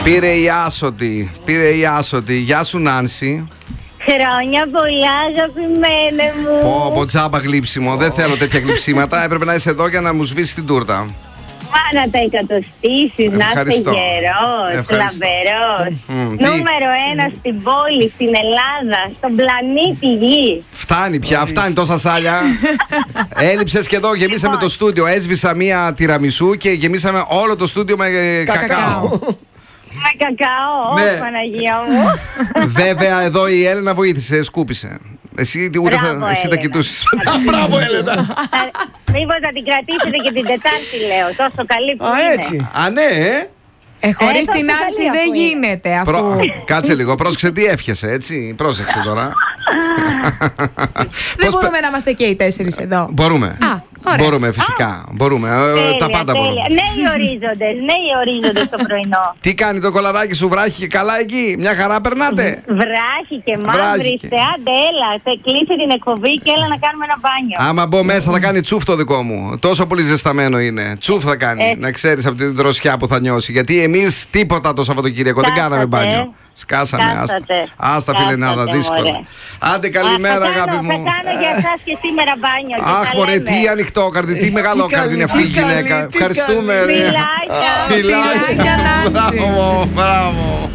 Πήρε η άσωτη. Γεια σου, Νάνση. Χρόνια πολλά, αγαπημένε μου. Πω, τζάμπα γλύψιμο. Δεν θέλω τέτοια γλυψίματα. Έπρεπε να είσαι εδώ για να μου σβήσει την τούρτα. Μα να τα εκατοστήσεις, να είσαι γερός, λαμπερός. Νούμερο 1 στην πόλη, στην Ελλάδα, στον πλανήτη Γη. Φτάνει πια, φτάνει τόσα σάλια. Έλειψες και εδώ, γεμίσαμε το στούντιο. Έσβησα μία τυραμισού και γεμίσαμε όλο το στούντιο με κακάο. Με κακάο, Ναι. Παναγία μου. Βέβαια, εδώ η Έλενα βοήθησε, σκούπισε. Εσύ ούτε εσύ τα κοιτούσες. Μπράβο, Έλενα. Μήπως θα την κρατήσετε και την Τετάρτη, λέω. Τόσο καλή που είναι. Έτσι. Α, ναι, Χωρίς τόσο την Άνση καλή δεν αφού είναι. γίνεται αφού. Κάτσε λίγο, πρόσεξε τι εύχεσαι, έτσι. Πρόσεξε τώρα. Δεν μπορούμε να είμαστε και οι 4 εδώ. Μπορούμε. ωραία. Μπορούμε, φυσικά. Μπορούμε. Τα πάντα μπορούμε. Νέοι ορίζοντες το πρωινό. Τι κάνει το κολαράκι σου, βράχει και καλά εκεί? Μια χαρά περνάτε? Βράχει και Βράχει μαύριστε. και- Άντε, έλα. Κλείσε την εκπομπή και έλα να κάνουμε ένα μπάνιο. Άμα μπω μέσα θα κάνει τσούφ το δικό μου. Τόσο πολύ ζεσταμένο είναι. Τσούφ θα κάνει. Να ξέρεις από την δροσιά που θα νιώσει. Γιατί εμείς τίποτα το Σαββατοκύριακο. Δεν κάναμε μπάνιο. Σκάσαμε. Άστα φιλενάδα, δύσκολα. Άντε, καλημέρα, αγάπη Θα μου. κάνω για εσάς και σήμερα μπάνιο. και Αχ, τα μωρέ, λέμε. τι ανοιχτό καρδί, τι μεγάλο καρδί είναι αυτή η γυναίκα. Ευχαριστούμε, ρε. Φιλάκια. Φιλάκια, Νάνση. Μπράβο, μπράβο.